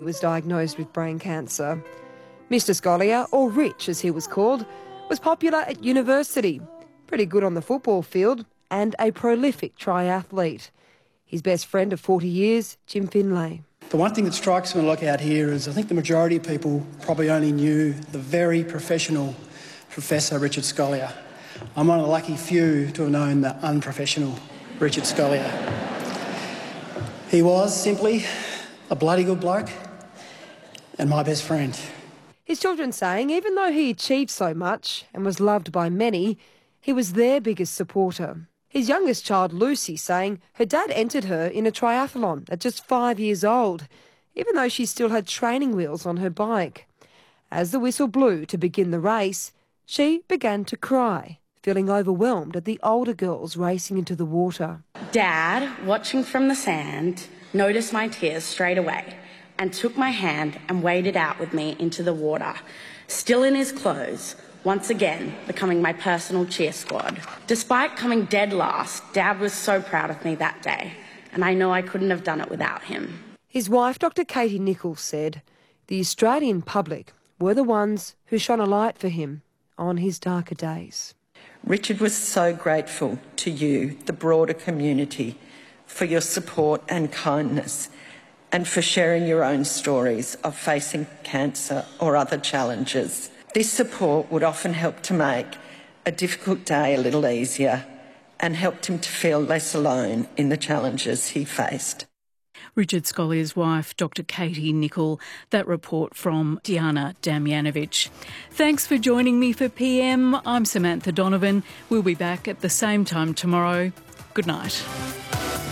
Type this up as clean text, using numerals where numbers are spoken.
was diagnosed with brain cancer. Mr. Scolia, or Rich as he was called, was popular at university, pretty good on the football field, and a prolific triathlete. His best friend of 40 years, Jim Finlay. The one thing that strikes me when I look out here is I think the majority of people probably only knew the very professional Professor Richard Scolia. I'm one of the lucky few to have known the unprofessional Richard Scolia. He was simply a bloody good bloke and my best friend. His children saying even though he achieved so much and was loved by many, he was their biggest supporter. His youngest child, Lucy, saying her dad entered her in a triathlon at just 5 years old, even though she still had training wheels on her bike. As the whistle blew to begin the race, she began to cry, feeling overwhelmed at the older girls racing into the water. Dad, watching from the sand, noticed my tears straight away and took my hand and waded out with me into the water, still in his clothes, once again becoming my personal cheer squad. Despite coming dead last, Dad was so proud of me that day, and I know I couldn't have done it without him. His wife, Dr. Katie Nichols, said the Australian public were the ones who shone a light for him on his darker days. Richard was so grateful to you, the broader community, for your support and kindness, and for sharing your own stories of facing cancer or other challenges. This support would often help to make a difficult day a little easier and helped him to feel less alone in the challenges he faced. Richard Scolia's wife, Dr. Katie Nicholl. That report from Diana Damjanovic. Thanks for joining me for PM. I'm Samantha Donovan. We'll be back at the same time tomorrow. Good night.